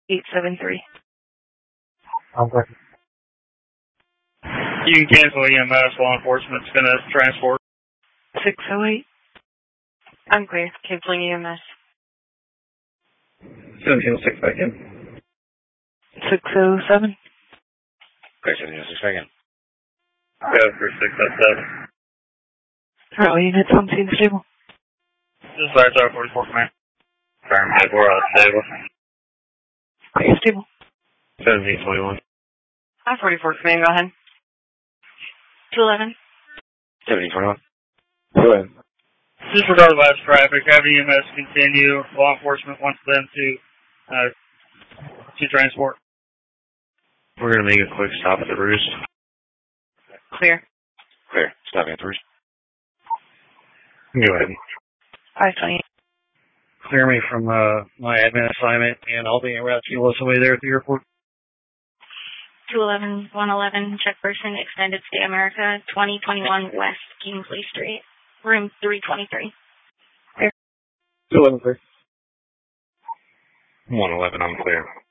873. Okay. You can cancel EMS. Law enforcement's going to transport. 608. I'm clear. Canceling EMS. 1706 back in. 607. Okay, 1706 back in. Go for 607. Alright, units on scene stable. This is Vice 44 Command. Affirmative, we're all stable. Okay, stable. 1721. I-44 Command, go ahead. 211. 1721. Go ahead. Disregard last traffic. Have EMS continue. Law enforcement wants them to transport. We're going to make a quick stop at the roost. Clear. Clear. Stopping at the roost. Go ahead. 520. Clear me from my admin assignment, and I'll be en route to us away there at the airport. 211, 111, check person, extended stay America, 2021 West Kingsley Street, room 323. Clear. 211 clear. 111, I'm clear.